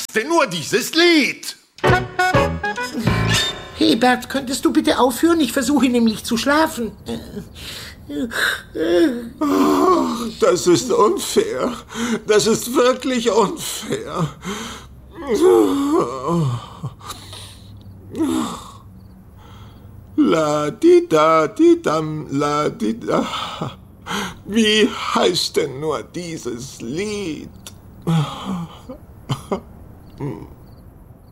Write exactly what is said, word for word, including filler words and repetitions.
denn nur dieses Lied? Hey Bert, könntest du bitte aufhören? Ich versuche nämlich zu schlafen. Das ist unfair. Das ist wirklich unfair. La di da di dam la di da. Wie heißt denn nur dieses Lied?